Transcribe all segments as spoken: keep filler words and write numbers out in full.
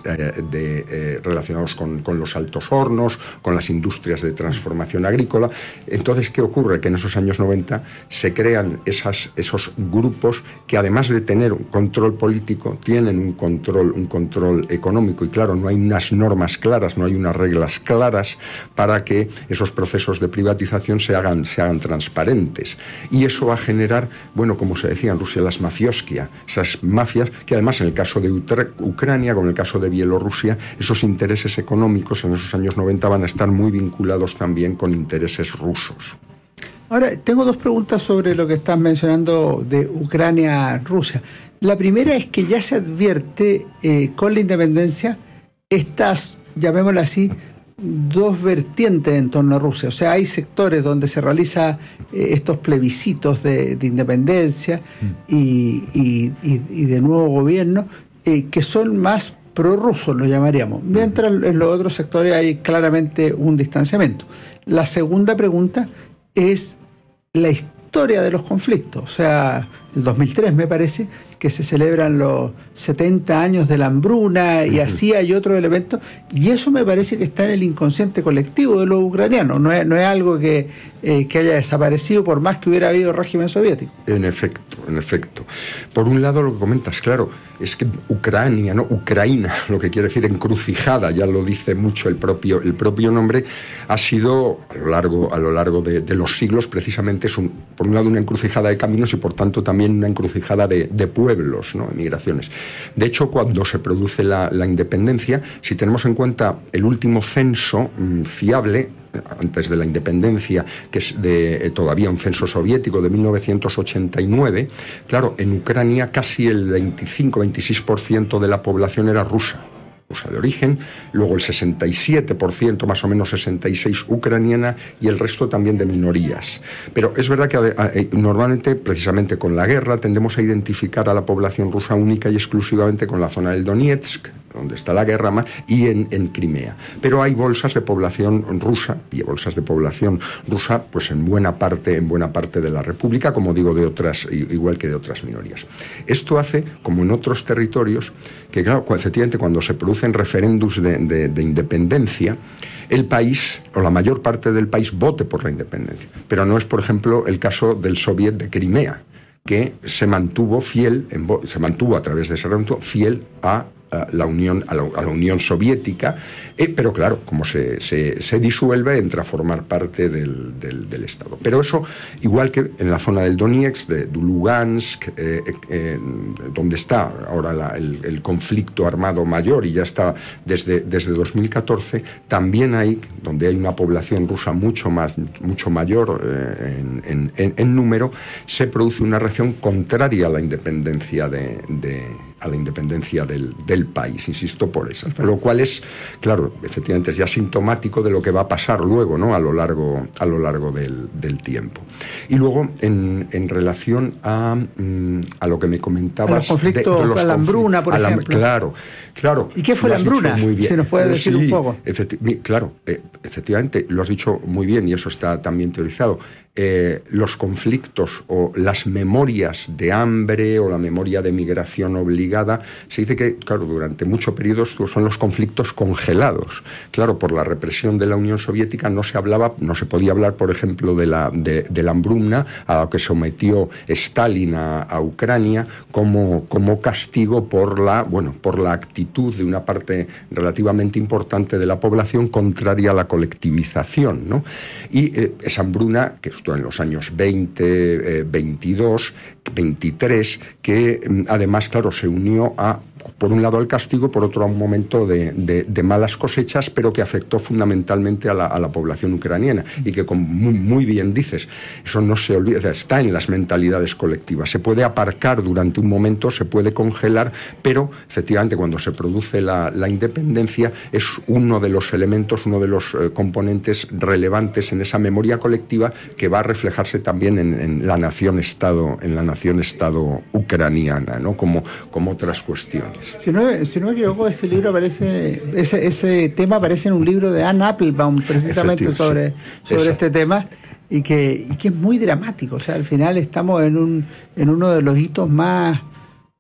eh, de, eh, relacionados con, con los altos hornos, con las industrias de transformación agrícola. Entonces, ¿qué ocurre? Que en esos años noventa se crean esas, esos grupos que, además de tener un control político, tienen un control, un control económico. Y claro, no hay unas normas claras, no hay unas reglas claras para que esos procesos de privatización se hagan, se hagan transparentes. Y eso va a generar, bueno, como se decía en Rusia, las mafioskia, esas mafias que además en el caso de Ucrania, como en el caso de Bielorrusia, esos intereses económicos en esos años noventa van a estar muy vinculados también con intereses rusos. Ahora, tengo dos preguntas sobre lo que estás mencionando de Ucrania-Rusia. La primera es que ya se advierte eh, con la independencia estas, llamémoslo así, dos vertientes en torno a Rusia. O sea, hay sectores donde se realizan eh, estos plebiscitos de, de independencia mm. y, y, y, y de nuevo gobierno eh, que son más prorrusos, lo llamaríamos. Mientras en los otros sectores hay claramente un distanciamiento. La segunda pregunta es la historia de los conflictos. O sea, el dos mil tres me parece que se celebran los setenta años de la hambruna y así hay otros elementos, y eso me parece que está en el inconsciente colectivo de los ucranianos, no es, no es algo que, eh, que haya desaparecido por más que hubiera habido régimen soviético. En efecto, en efecto. Por un lado, lo que comentas, claro, es que Ucrania, ¿no? Ucraina, lo que quiere decir encrucijada, ya lo dice mucho el propio, el propio nombre, ha sido a lo largo, a lo largo de, de los siglos, precisamente es un, por un lado una encrucijada de caminos y por tanto también una encrucijada de, de pueblos, ¿no? Migraciones. De hecho, cuando se produce la, la independencia, si tenemos en cuenta el último censo mmm, fiable, antes de la independencia, que es de eh, todavía un censo soviético de mil novecientos ochenta y nueve, claro, en Ucrania casi el veinticinco a veintiséis por ciento de la población era rusa. Rusa de origen, luego el sesenta y siete por ciento, más o menos sesenta y seis por ciento ucraniana y el resto también de minorías. Pero es verdad que eh, normalmente, precisamente con la guerra, tendemos a identificar a la población rusa única y exclusivamente con la zona del Donetsk, donde está la guerra, y en, en Crimea. Pero hay bolsas de población rusa, y bolsas de población rusa, pues en buena parte, en buena parte de la República, como digo, de otras, igual que de otras minorías. Esto hace, como en otros territorios, que claro, efectivamente cuando se producen referéndums de, de, de independencia, el país, o la mayor parte del país, vote por la independencia. Pero no es, por ejemplo, el caso del Soviet de Crimea, que se mantuvo fiel, en, se mantuvo a través de ese referéndum fiel a la Unión, a la, a la Unión Soviética, eh, pero claro, como se, se, se disuelve, entra a formar parte del, del, del Estado. Pero eso, igual que en la zona del Donetsk, de, de Lugansk, eh, eh, donde está ahora la, el, el conflicto armado mayor, y ya está desde, desde dos mil catorce, también hay, donde hay una población rusa mucho más, mucho mayor eh, en, en, en número, se produce una reacción contraria a la independencia de, de a la independencia del, del país, insisto, por eso. Lo cual es, claro, efectivamente es ya sintomático de lo que va a pasar luego, ¿no? A lo largo, a lo largo del, del tiempo. Y luego, en, en relación a, a lo que me comentabas... A los conflictos, de, de los a la hambruna, por la, ejemplo. Claro, claro. ¿Y qué fue la hambruna? Si nos puedes decir sí, un poco. Efecti- claro, eh, efectivamente, lo has dicho muy bien y eso está también teorizado. Eh, los conflictos o las memorias de hambre o la memoria de migración obligada, se dice que, claro, durante muchos periodos son los conflictos congelados. Claro, por la represión de la Unión Soviética no se hablaba, no se podía hablar, por ejemplo, de la, de, de la hambruna a la que sometió Stalin a, a Ucrania como, como castigo por la, bueno, por la actitud de una parte relativamente importante de la población contraria a la colectivización, ¿no? Y eh, esa hambruna, que en los años veinte, veintidós, veintitrés, que además, claro, se unió a, por un lado al castigo, por otro a un momento de, de, de malas cosechas, pero que afectó fundamentalmente a la, a la población ucraniana y que, como muy, muy bien dices, eso no se olvida, está en las mentalidades colectivas. Se puede aparcar durante un momento, se puede congelar, pero efectivamente cuando se produce la, la independencia es uno de los elementos, uno de los eh, componentes relevantes en esa memoria colectiva que va a reflejarse también en, en la nación-estado, en la nación-estado ucraniana, ¿no? Como, como otras cuestiones. Si no, si no me equivoco, ese libro aparece, ese, ese tema aparece en un libro de Anne Applebaum, precisamente sobre, sí, sobre este tema, y que, y que es muy dramático. O sea, al final estamos en un, en uno de los hitos más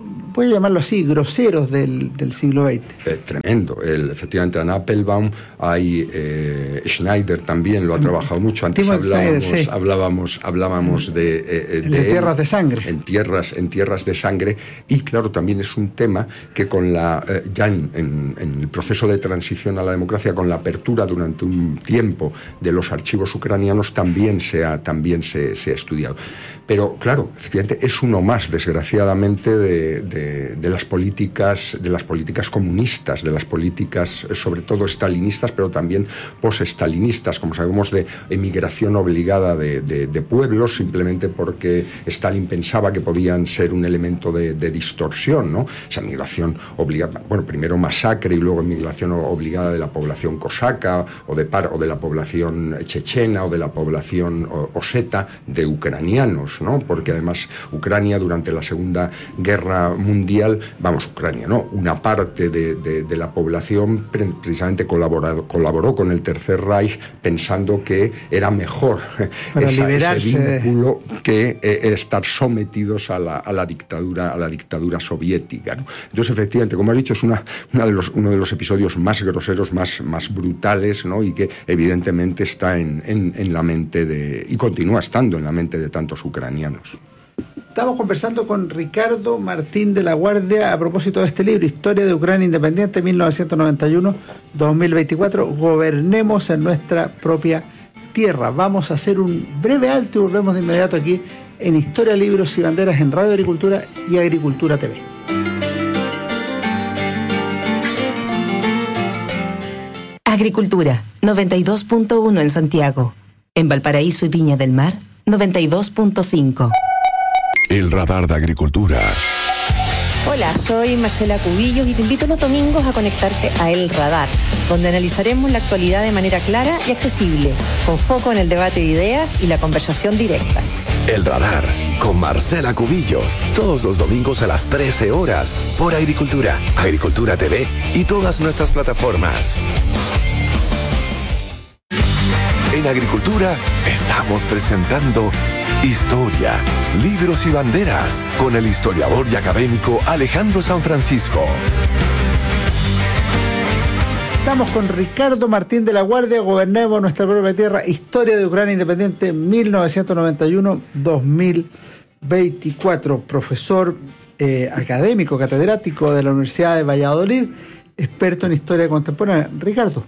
voy a llamarlo así, groseros del, del siglo veinte. Eh, tremendo. El, efectivamente, en Applebaum hay eh, Schneider también lo ha trabajado mucho. Antes Timothy hablábamos, Snyder, sí. hablábamos, hablábamos de, eh, de, de tierras de sangre. En tierras, en tierras de sangre. Y claro, también es un tema que con la eh, ya en, en, en el proceso de transición a la democracia, con la apertura durante un tiempo de los archivos ucranianos, también se ha, también se, se ha estudiado. Pero claro, efectivamente es uno más, desgraciadamente, de, de, de las políticas, de las políticas comunistas, de las políticas sobre todo estalinistas, pero también post-estalinistas, como sabemos, de emigración obligada de, de, de pueblos, simplemente porque Stalin pensaba que podían ser un elemento de, de distorsión, ¿no? Esa migración obligada, bueno, primero masacre y luego migración obligada de la población cosaca o de, par, o de la población chechena o de la población oseta de ucranianos, ¿no? Porque además Ucrania durante la Segunda Guerra Mundial, vamos, Ucrania, ¿no? Una parte de, de, de la población precisamente colaborado, colaboró con el Tercer Reich pensando que era mejor para esa, liberarse ese vínculo que eh, estar sometidos a la, a la dictadura, a la dictadura soviética, ¿no? Entonces, efectivamente, como he dicho, es una, una de los, uno de los episodios más groseros, más, más brutales, ¿no? Y que evidentemente está en, en, en la mente de, y continúa estando en la mente de tantos ucranianos. Estamos conversando con Ricardo Martín de la Guardia a propósito de este libro, Historia de Ucrania Independiente, mil novecientos noventa y uno a dos mil veinticuatro. Gobernemos en nuestra propia tierra. Vamos a hacer un breve alto y volvemos de inmediato aquí en Historia, Libros y Banderas en Radio Agricultura y Agricultura T V. Agricultura, noventa y dos punto uno en Santiago. En Valparaíso y Viña del Mar, noventa y dos punto cinco. El radar de Agricultura. Hola, soy Marcela Cubillos y te invito los domingos a conectarte a El Radar, donde analizaremos la actualidad de manera clara y accesible, con foco en el debate de ideas y la conversación directa. El Radar, con Marcela Cubillos, todos los domingos a las trece horas, por Agricultura, Agricultura T V y todas nuestras plataformas. En Agricultura estamos presentando Historia, Libros y Banderas con el historiador y académico Alejandro San Francisco. Estamos con Ricardo Martín de la Guardia, Gobernemos nuestra propia tierra, Historia de Ucrania Independiente mil novecientos noventa y uno a dos mil veinticuatro, profesor eh, académico, catedrático de la Universidad de Valladolid, experto en historia contemporánea. Ricardo,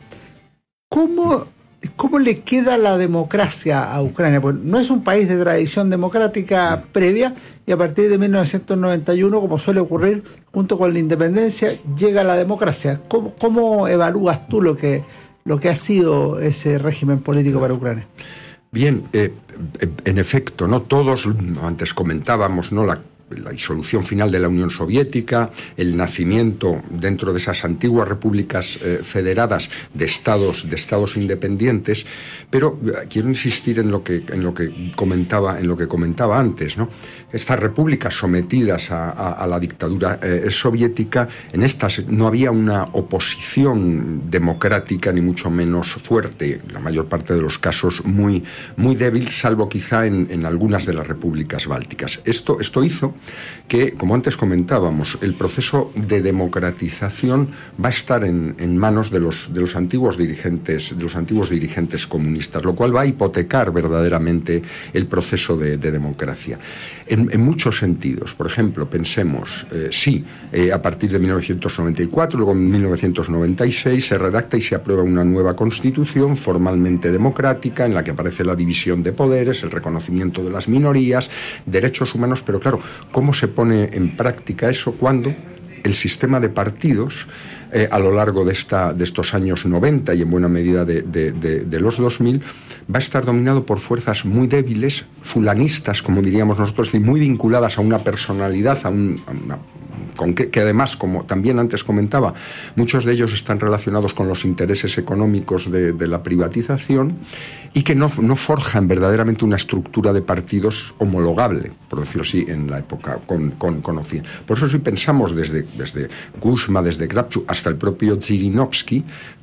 ¿cómo... ¿Cómo le queda la democracia a Ucrania? Pues no es un país de tradición democrática previa y a partir de mil novecientos noventa y uno, como suele ocurrir, junto con la independencia, llega la democracia. ¿Cómo, cómo evalúas tú lo que, lo que ha sido ese régimen político para Ucrania? Bien, eh, en efecto, no todos, antes comentábamos, ¿no? la la disolución final de la Unión Soviética, el nacimiento dentro de esas antiguas repúblicas eh, federadas de estados, de estados independientes, pero eh, quiero insistir en lo que, en lo que comentaba, en lo que comentaba antes, ¿no? Estas repúblicas sometidas a, a, a la dictadura eh, soviética, en estas no había una oposición democrática ni mucho menos fuerte, en la mayor parte de los casos muy, muy débil, salvo quizá en, en algunas de las repúblicas bálticas. Esto, esto hizo que, como antes comentábamos, el proceso de democratización va a estar en, en manos de los, de los antiguos dirigentes, de los antiguos dirigentes comunistas, lo cual va a hipotecar verdaderamente el proceso de, de democracia. En, en muchos sentidos, por ejemplo, pensemos, eh, sí, eh, a partir de mil novecientos noventa y cuatro, luego en mil novecientos noventa y seis se redacta y se aprueba una nueva constitución formalmente democrática en la que aparece la división de poderes, el reconocimiento de las minorías, derechos humanos, pero claro, ¿cómo se pone en práctica eso cuando el sistema de partidos eh, a lo largo de, esta, de estos años noventa y en buena medida de, de, de, de los dos mil va a estar dominado por fuerzas muy débiles, fulanistas, como diríamos nosotros, y muy vinculadas a una personalidad, a, un, a una... Con que, que además, como también antes comentaba, muchos de ellos están relacionados con los intereses económicos de, de la privatización y que no, no forjan verdaderamente una estructura de partidos homologable, por decirlo así, en la época con, con, con Occidente. Por eso si pensamos desde, desde Kuchma, desde Kravchuk, hasta el propio Zhirinovsky,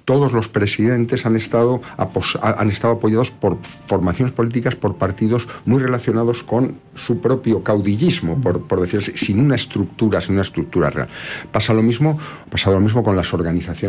todos los presidentes han estado, apos, han estado apoyados por formaciones políticas, por partidos muy relacionados con su propio caudillismo, por, por decir así, sin una estructura, sin una estructura real. Pasa lo mismo, pasa lo mismo con las organizaciones